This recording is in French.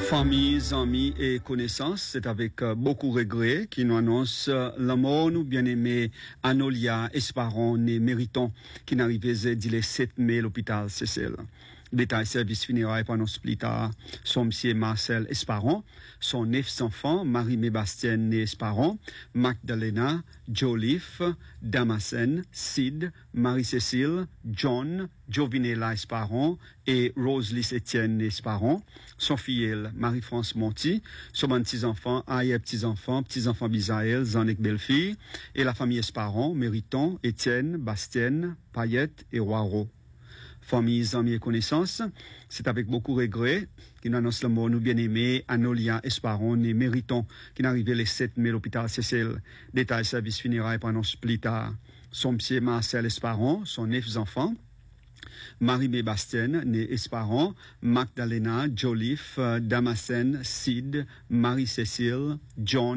Familles, amis et connaissances, c'est avec beaucoup regret qu'il nous annonce la mort nous bien-aimés Anolia Esparon né Mériton qui n'arrivait dès le 7 mai à l'hôpital Cécile. Détail service funéraire pendant plus tard, son monsieur Marcel Esparon, son 9 enfants, Marie-Mé Bastienne né Esparon, Magdalena, Joliffe, Damascène, Sid, Marie-Cécile, John, Jovinella Esparon et Roselys Etienne Esparon, son filleul Marie-France Monti, son petits-enfants, Aïe petits-enfants, petits-enfants Bisaël, Zanek Bellefille, et la famille Esparon, Mériton, Etienne, Bastienne, Payette et Roiro. Familles, amis et connaissances, c'est avec beaucoup de regret qu'il annonce la mort nous bien-aimés Anolia Esparon et Mériton qui n'arrivait le 7 mai à l'hôpital Cécile. Détail service funéraire pendant plus tard. Son monsieur Marcel Esparon, son 9 enfants, Marie-Mé Bastienne, née Esparon, Magdalena, Joliffe, Damascène, Sid, Marie-Cécile, John,